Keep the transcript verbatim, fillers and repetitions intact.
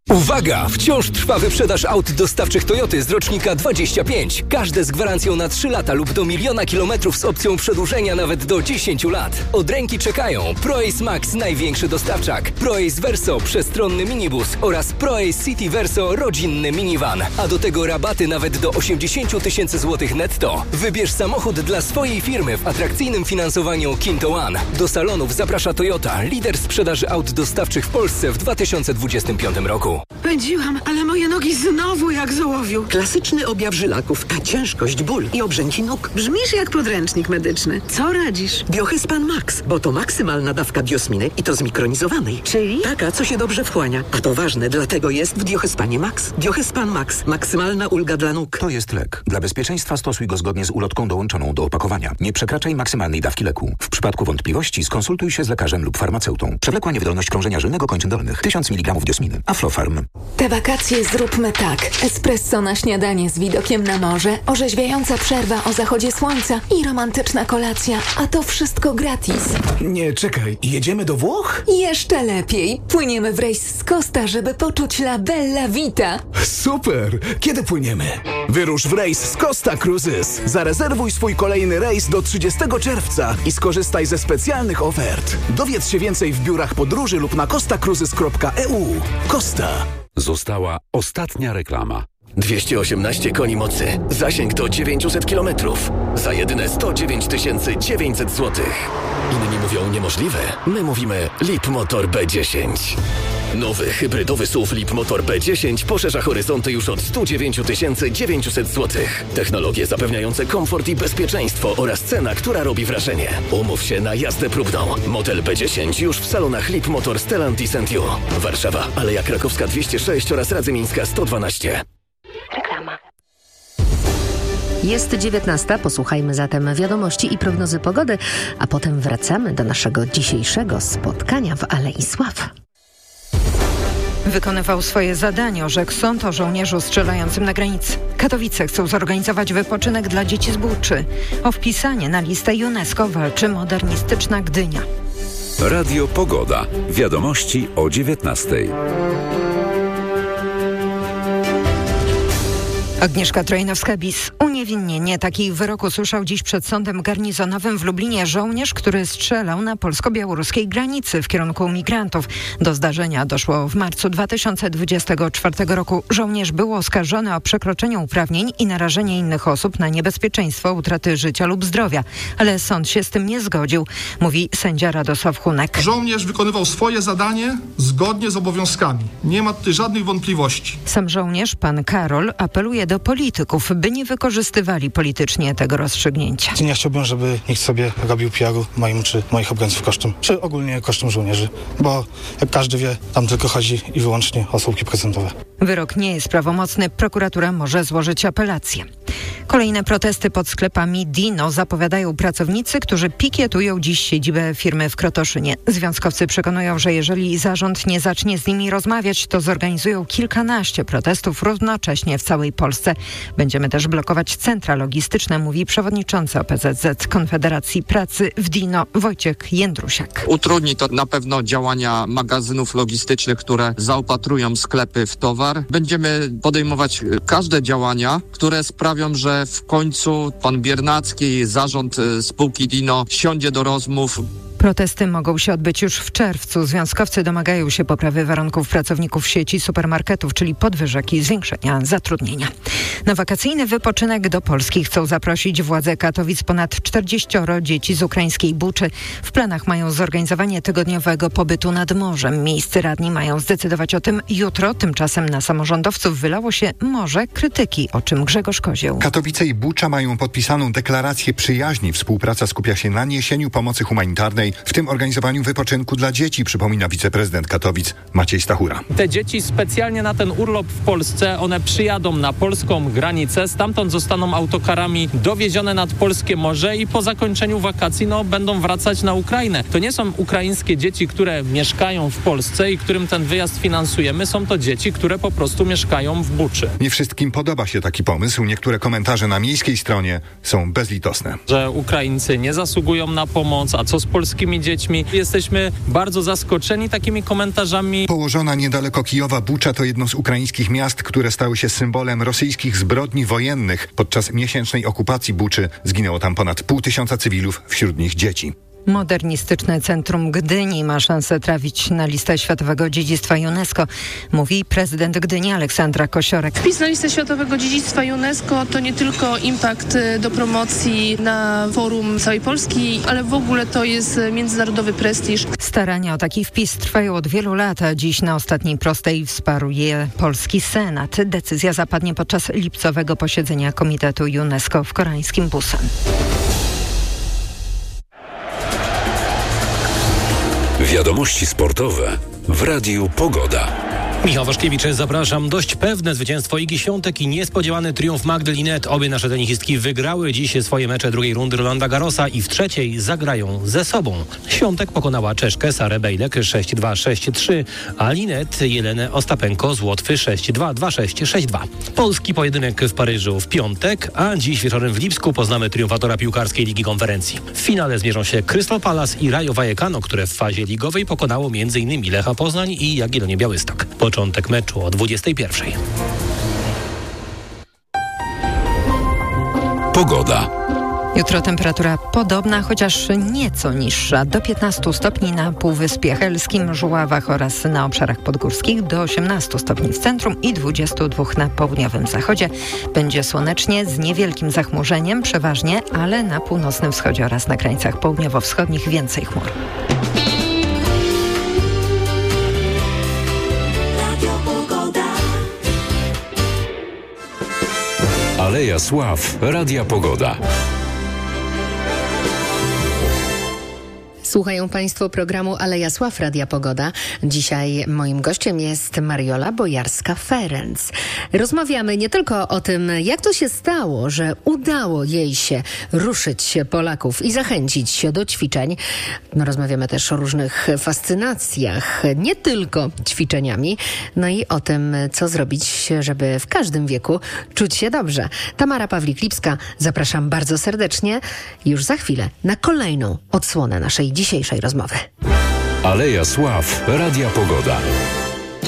Uwaga! Wciąż trwa wyprzedaż aut dostawczych Toyoty z rocznika dwadzieścia pięć. Każde z gwarancją na trzy lata lub do miliona kilometrów z opcją przedłużenia nawet do dziesięciu lat. Od ręki czekają ProAce Max, największy dostawczak, ProAce Verso, przestronny minibus oraz ProAce City Verso, rodzinny minivan. A do tego rabaty nawet do osiemdziesiąt tysięcy złotych netto. Wybierz samochód dla swojej firmy w atrakcyjnym finansowaniu Kinto One. Do salonów zaprasza Toyota, lider sprzedaży aut dostawczych w Polsce w dwa tysiące dwudziestym piątym roku. Pędziłam, ale moje nogi znowu jak z ołowiu. Klasyczny objaw żylaków, ta ciężkość, ból i obrzęki nóg. Brzmisz jak podręcznik medyczny. Co radzisz? Biohyspan Max, bo to maksymalna dawka biosminy i to zmikronizowanej. Czyli? Taka, co się dobrze wchłania. A to ważne, dlatego jest w Biohyspanie Max. Biohyspan Max. Maksymalna ulga dla nóg. To jest lek. Dla bezpieczeństwa stosuj go zgodnie z ulotką dołączoną do opakowania. Nie przekraczaj maksymalnej dawki leku. W przypadku wątpliwości skonsultuj się z lekarzem lub farmaceutą. Przewlekła niewydolność krążenia żylnego kończyn dolnych. tysiąc miligramów diosminy. Aflofarm. Te wakacje zróbmy tak. Espresso na śniadanie z widokiem na morze, orzeźwiająca przerwa o zachodzie słońca i romantyczna kolacja, a to wszystko gratis. Nie, czekaj, jedziemy do Włoch? Jeszcze lepiej. Płyniemy w rejs z Costa, żeby poczuć la bella vita. Super! Kiedy płyniemy? Wyrusz w rejs z Costa Cruises. Zarezerwuj swój kolejny rejs do trzydziestego czerwca i skorzystaj ze specjalnych ofert. Dowiedz się więcej w biurach podróży lub na costa cruises kropka e u. Costa. Została ostatnia reklama. dwieście osiemnaście koni mocy. Zasięg to dziewięćset kilometrów. Za jedyne sto dziewięć tysięcy dziewięćset złotych. Inni mówią niemożliwe. My mówimy Leapmotor B dziesięć. Nowy hybrydowy S U V Leapmotor B dziesięć poszerza horyzonty już od sto dziewięć tysięcy dziewięćset złotych. Technologie zapewniające komfort i bezpieczeństwo oraz cena, która robi wrażenie. Umów się na jazdę próbną. Model B dziesięć już w salonach Leapmotor, Stellantis and You. Warszawa, Aleja Krakowska dwieście sześć oraz Radzymińska sto dwanaście. Reklama. Jest dziewiętnasta, posłuchajmy zatem wiadomości i prognozy pogody, a potem wracamy do naszego dzisiejszego spotkania w Alei Sław. Wykonywał swoje zadanie, orzekł sąd o żołnierzu strzelającym na granicy. Katowice chcą zorganizować wypoczynek dla dzieci z Buczy. O wpisanie na listę UNESCO walczy modernistyczna Gdynia. Radio Pogoda. Wiadomości o dziewiętnastej. Agnieszka Trojnowska-Bis. Uniewinnienie takiej wyroku słyszał dziś przed sądem garnizonowym w Lublinie żołnierz, który strzelał na polsko-białoruskiej granicy w kierunku migrantów. Do zdarzenia doszło w marcu dwa tysiące dwudziestego czwartego roku. Żołnierz był oskarżony o przekroczenie uprawnień i narażenie innych osób na niebezpieczeństwo utraty życia lub zdrowia. Ale sąd się z tym nie zgodził, mówi sędzia Radosław Hunek. Żołnierz wykonywał swoje zadanie zgodnie z obowiązkami. Nie ma tutaj żadnych wątpliwości. Sam żołnierz, pan Karol, apeluje do polityków, by nie wykorzystywali politycznie tego rozstrzygnięcia. Nie chciałbym, żeby nikt sobie robił P R-u moim czy moich obrońców kosztem, czy ogólnie kosztem żołnierzy, bo jak każdy wie, tam tylko chodzi i wyłącznie o słupki procentowe. Wyrok nie jest prawomocny, prokuratura może złożyć apelację. Kolejne protesty pod sklepami Dino zapowiadają pracownicy, którzy pikietują dziś siedzibę firmy w Krotoszynie. Związkowcy przekonują, że jeżeli zarząd nie zacznie z nimi rozmawiać, to zorganizują kilkanaście protestów równocześnie w całej Polsce. Będziemy też blokować centra logistyczne, mówi przewodniczący O P Z Z Konfederacji Pracy w Dino Wojciech Jędrusiak. Utrudni to na pewno działania magazynów logistycznych, które zaopatrują sklepy w towar. Będziemy podejmować każde działania, które sprawią, że w końcu pan Biernacki, zarząd spółki Dino siądzie do rozmów. Protesty mogą się odbyć już w czerwcu. Związkowcy domagają się poprawy warunków pracowników sieci supermarketów, czyli podwyżek i zwiększenia zatrudnienia. Na wakacyjny wypoczynek do Polski chcą zaprosić władze Katowic ponad czterdzieścioro dzieci z ukraińskiej Buczy. W planach mają zorganizowanie tygodniowego pobytu nad morzem. Miejscy radni mają zdecydować o tym jutro. Tymczasem na samorządowców wylało się morze krytyki, o czym Grzegorz Kozieł. Katowice i Bucza mają podpisaną deklarację przyjaźni. Współpraca skupia się na niesieniu pomocy humanitarnej, w tym organizowaniu wypoczynku dla dzieci, przypomina wiceprezydent Katowic Maciej Stachura. Te dzieci specjalnie na ten urlop w Polsce, one przyjadą na polską granicę, stamtąd zostaną autokarami dowiezione nad polskie morze i po zakończeniu wakacji no, będą wracać na Ukrainę. To nie są ukraińskie dzieci, które mieszkają w Polsce i którym ten wyjazd finansujemy. Są to dzieci, które po prostu mieszkają w Buczy. Nie wszystkim podoba się taki pomysł. Niektóre komentarze na miejskiej stronie są bezlitosne. Że Ukraińcy nie zasługują na pomoc, a co z polskimi polskimi dziećmi. Jesteśmy bardzo zaskoczeni takimi komentarzami. Położona niedaleko Kijowa Bucza to jedno z ukraińskich miast, które stały się symbolem rosyjskich zbrodni wojennych. Podczas miesięcznej okupacji Buczy zginęło tam ponad pół tysiąca cywilów, wśród nich dzieci. Modernistyczne Centrum Gdyni ma szansę trafić na listę Światowego Dziedzictwa UNESCO, mówi prezydent Gdyni Aleksandra Kosiorek. Wpis na listę Światowego Dziedzictwa UNESCO to nie tylko impact do promocji na forum całej Polski, ale w ogóle to jest międzynarodowy prestiż. Starania o taki wpis trwają od wielu lat, a dziś na ostatniej prostej wsparł je polski Senat. Decyzja zapadnie podczas lipcowego posiedzenia Komitetu UNESCO w koreańskim Busan. Wiadomości sportowe w Radiu Pogoda. Michał Waszkiewicz, zapraszam. Dość pewne zwycięstwo Igi Świątek i niespodziewany triumf Magdy Linette. Obie nasze tenisistki wygrały dziś swoje mecze drugiej rundy Rolanda Garrosa i w trzeciej zagrają ze sobą. Świątek pokonała Czeszkę Sarę Bejlek sześć dwa sześć trzy, a Linette Jelenę Ostapenko z Łotwy sześć dwa dwa sześć sześć dwa. Polski pojedynek w Paryżu w piątek, a dziś wieczorem w Lipsku poznamy triumfatora piłkarskiej Ligi Konferencji. W finale zmierzą się Crystal Palace i Rayo Vallecano, które w fazie ligowej pokonało m.in. Lecha Poznań i Jagiellonię Białystok. Początek meczu o dwudziestej pierwszej. Pogoda. Jutro temperatura podobna, chociaż nieco niższa. Do piętnastu stopni na Półwyspie Helskim, Żuławach oraz na obszarach podgórskich, do osiemnastu stopni w centrum i dwudziestu dwóch na południowym zachodzie. Będzie słonecznie z niewielkim zachmurzeniem przeważnie, ale na północnym wschodzie oraz na krańcach południowo-wschodnich więcej chmur. Aleja Sław, Radia Pogoda. Słuchają Państwo programu Aleja Sław Radia Pogoda. Dzisiaj moim gościem jest Mariola Bojarska-Ferenc. Rozmawiamy nie tylko o tym, jak to się stało, że udało jej się ruszyć Polaków i zachęcić się do ćwiczeń. No, rozmawiamy też o różnych fascynacjach, nie tylko ćwiczeniami, no i o tym, co zrobić, żeby w każdym wieku czuć się dobrze. Tamara Pawlik-Lipska, zapraszam bardzo serdecznie już za chwilę na kolejną odsłonę naszej dzisiejszej rozmowy. Aleja Sław, Radia Pogoda.